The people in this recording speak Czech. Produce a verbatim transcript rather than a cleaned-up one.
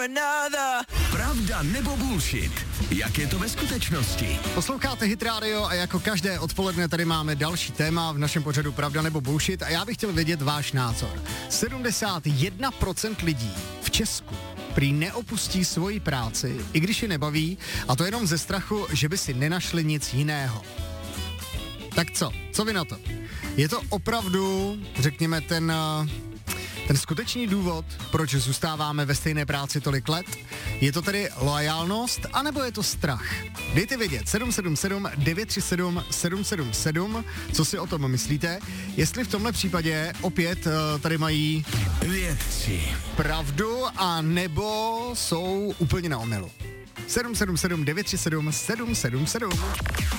Pravda nebo bullshit? Jak je to ve skutečnosti? Posloucháte Hit Radio a jako každé odpoledne tady máme další téma v našem pořadu Pravda nebo bullshit a já bych chtěl vědět váš názor. sedmdesát jedna procent lidí v Česku prý neopustí svoji práci, i když je nebaví, a to jenom ze strachu, že by si nenašli nic jiného. Tak co? Co vy na to? Je to opravdu, řekněme, ten... Ten skutečný důvod, proč zůstáváme ve stejné práci tolik let, je to tedy loajálnost, anebo je to strach? Dejte vědět sedm sedm sedm devět tři sedm sedm sedm sedm, co si o tom myslíte, jestli v tomhle případě opět uh, tady mají vědci pravdu, a nebo jsou úplně na omylu. sedm sedm sedm devět tři sedm sedm sedm sedm.